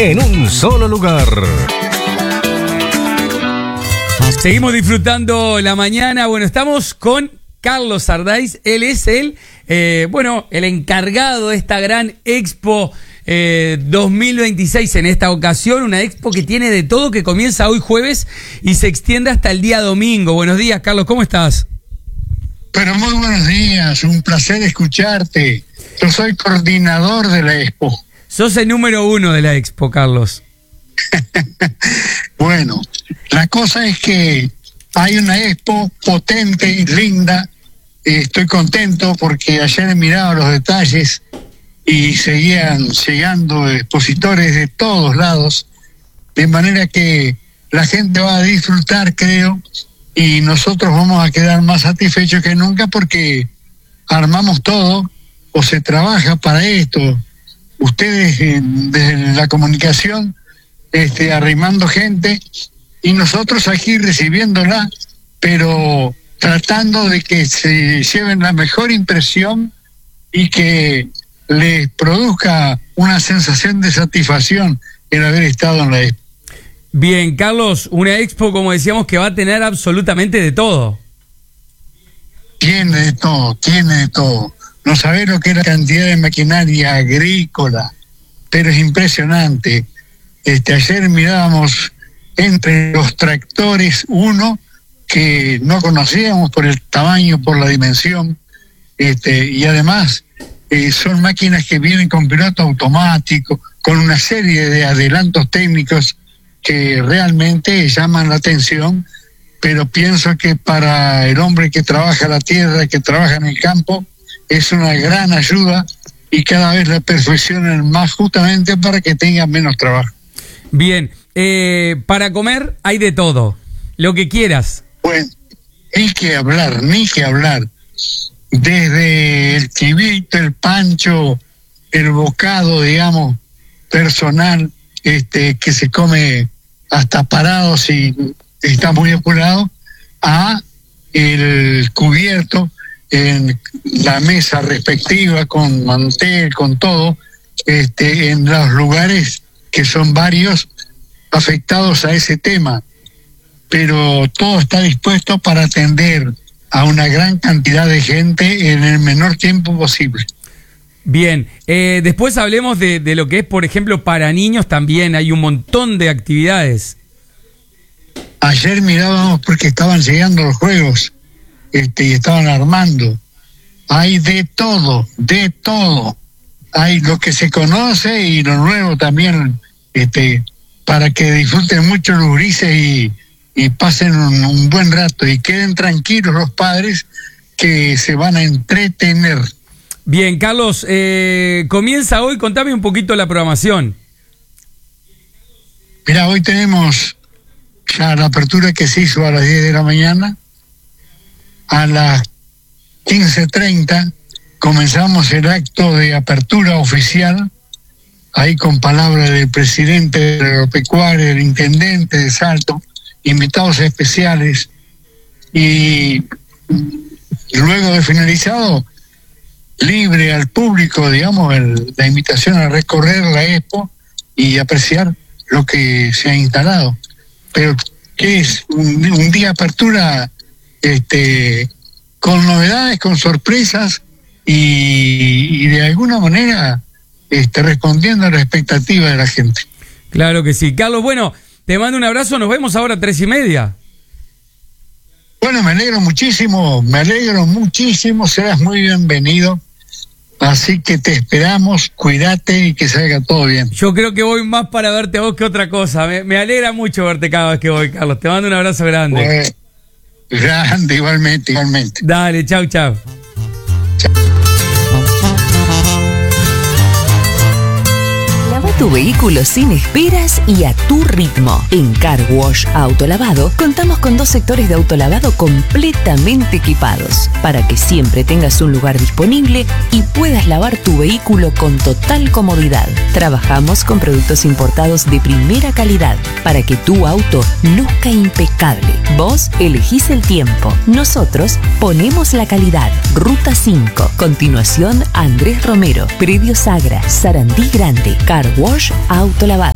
en un solo lugar. Seguimos disfrutando la mañana. Bueno, estamos con Carlos Ardaiz. Él es el encargado de esta gran Expo 2026 en esta ocasión. Una Expo que tiene de todo, que comienza hoy jueves y se extiende hasta el día domingo. Buenos días, Carlos, ¿cómo estás? Pero muy buenos días, un placer escucharte. Yo soy coordinador de la Expo. Sos el número 1 de la Expo, Carlos. Bueno, la cosa es que hay una Expo potente y linda. Estoy contento porque ayer miraba los detalles y seguían llegando expositores de todos lados, de manera que la gente va a disfrutar, creo, y nosotros vamos a quedar más satisfechos que nunca porque armamos todo o se trabaja para esto. Ustedes desde la comunicación arrimando gente y nosotros aquí recibiéndola, pero tratando de que se lleven la mejor impresión y que les produzca una sensación de satisfacción el haber estado en la Expo. Bien, Carlos, una Expo, como decíamos, que va a tener absolutamente de todo. Tiene de todo. No sabés lo que es la cantidad de maquinaria agrícola, pero es impresionante. Ayer mirábamos entre los tractores uno que no conocíamos por el tamaño, por la dimensión, y además son máquinas que vienen con piloto automático, con una serie de adelantos técnicos que realmente llaman la atención, pero pienso que para el hombre que trabaja la tierra, que trabaja en el campo, es una gran ayuda y cada vez la perfeccionan más justamente para que tengan menos trabajo. Bien, para comer hay de todo, lo que quieras. Bueno, ni que hablar. Desde el chivito, el pancho, el bocado, digamos, personal, que se come hasta parado si está muy apurado, a el cubierto en la mesa respectiva, con mantel, con todo, en los lugares que son varios afectados a ese tema, pero todo está dispuesto para atender a una gran cantidad de gente en el menor tiempo posible. Bien, después hablemos de lo que es, por ejemplo, para niños también, hay un montón de actividades. Ayer mirábamos porque estaban llegando los juegos, y estaban armando. Hay de todo. Hay lo que se conoce y lo nuevo también, para que disfruten mucho los gurises y pasen un buen rato y queden tranquilos los padres que se van a entretener. Bien, Carlos, comienza hoy, contame un poquito la programación. Mira, hoy tenemos ya la apertura que se hizo a las 10 de la mañana. A las 15:30 comenzamos el acto de apertura oficial, ahí con palabras del presidente del agropecuario, del intendente de Salto, invitados especiales, y luego de finalizado, libre al público, digamos, la invitación a recorrer la Expo y apreciar lo que se ha instalado. Pero que es un día de apertura con novedades, con sorpresas y de alguna manera respondiendo a la expectativa de la gente. Claro que sí. Carlos, bueno, te mando un abrazo, nos vemos ahora a 3:30. Bueno, me alegro muchísimo, serás muy bienvenido, así que te esperamos, cuídate y que salga todo bien. Yo creo que voy más para verte a vos que otra cosa, me alegra mucho verte cada vez que voy, Carlos, te mando un abrazo grande. Bueno, grande, igualmente. Dale, chau. Tu vehículo sin esperas y a tu ritmo. En Car Wash Autolavado contamos con 2 sectores de autolavado completamente equipados para que siempre tengas un lugar disponible y puedas lavar tu vehículo con total comodidad. Trabajamos con productos importados de primera calidad para que tu auto luzca impecable. Vos elegís el tiempo, nosotros ponemos la calidad. Ruta 5, continuación Andrés Romero, Predio Sagra, Sarandí Grande, Car Wash Autolavado.